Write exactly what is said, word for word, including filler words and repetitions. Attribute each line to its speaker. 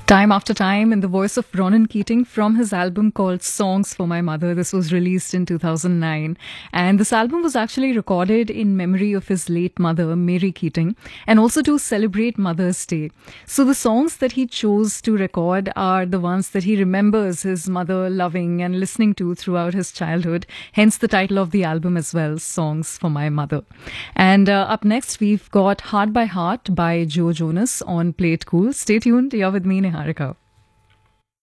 Speaker 1: Time After Time in the voice of Ronan Keating from his album called Songs for My Mother. This was released in two thousand nine. And this album was actually recorded in memory of his late mother, Mary Keating, and also to celebrate Mother's Day. So the songs that he chose to record are the ones that he remembers his mother loving and listening to throughout his childhood. Hence the title of the album as well, Songs for My Mother. And uh, up next, we've got Heart by Heart by Joe Jonas on Play It Cool. Stay tuned. You're with me, Niharika.